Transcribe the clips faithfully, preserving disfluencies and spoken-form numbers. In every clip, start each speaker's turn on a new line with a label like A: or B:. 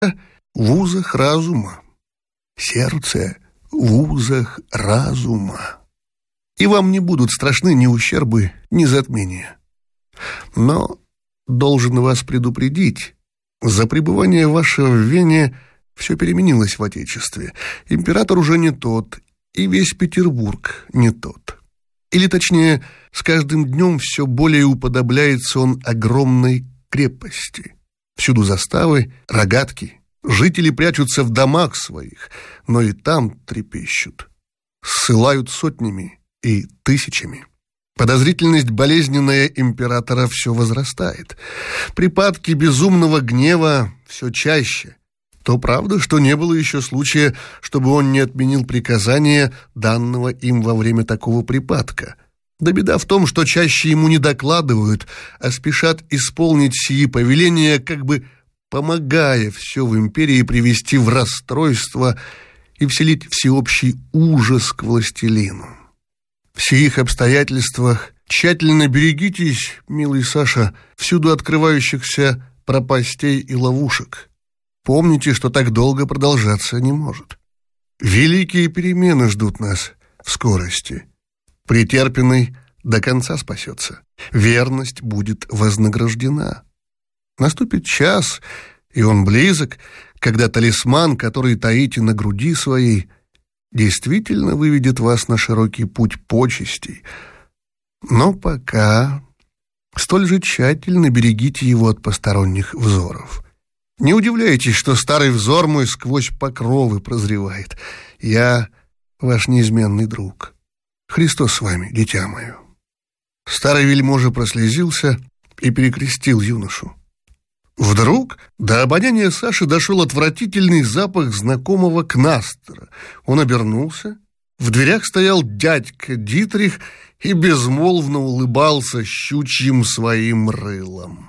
A: в узах разума, сердце в узах разума. И вам не будут страшны ни ущербы, ни затмения. Но должен вас предупредить, за пребывание вашего в Вене все переменилось в Отечестве. Император уже не тот, и весь Петербург не тот. Или, точнее, с каждым днем все более уподобляется он огромной крепости. Всюду заставы, рогатки, жители прячутся в домах своих, но и там трепещут. Ссылают сотнями и тысячами. Подозрительность болезненная императора все возрастает. Припадки безумного гнева все чаще. То правда, что не было еще случая, чтобы он не отменил приказания, данного им во время такого припадка. Да беда в том, что чаще ему не докладывают, а спешат исполнить сии повеления, как бы помогая все в империи привести в расстройство и вселить всеобщий ужас к властелину. В сих обстоятельствах тщательно берегитесь, милый Саша, всюду открывающихся пропастей и ловушек. Помните, что так долго продолжаться не может. Великие перемены ждут нас в скорости. Претерпенный до конца спасется. Верность будет вознаграждена. Наступит час, и он близок, когда талисман, который таите на груди своей, действительно выведет вас на широкий путь почестей. Но пока столь же тщательно берегите его от посторонних взоров. Не удивляйтесь, что старый взор мой сквозь покровы прозревает. Я ваш неизменный друг. Христос с вами, дитя мое». Старый вельможа прослезился и перекрестил юношу. Вдруг до обоняния Саши дошел отвратительный запах знакомого кнастера. Он обернулся. В дверях стоял дядька Дитрих и безмолвно улыбался щучьим своим рылом.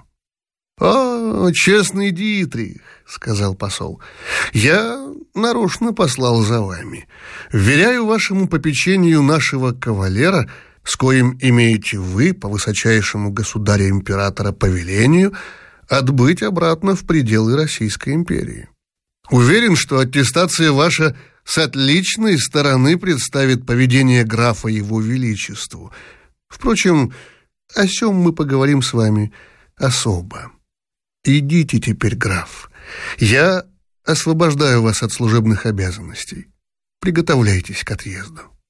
A: «О, честный Дитрих», — сказал посол, — «я нарочно послал за вами. Вверяю вашему попечению нашего кавалера, с коим имеете вы по высочайшему государя-императора повелению отбыть обратно в пределы Российской империи. Уверен, что аттестация ваша с отличной стороны представит поведение графа его величеству. Впрочем, о сём мы поговорим с вами особо. Идите теперь, граф. Я освобождаю вас от служебных обязанностей. Приготовляйтесь к отъезду».